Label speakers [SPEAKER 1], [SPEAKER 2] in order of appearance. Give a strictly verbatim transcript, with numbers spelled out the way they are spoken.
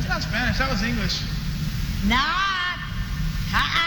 [SPEAKER 1] That's not Spanish. That was English.
[SPEAKER 2] Not. Ha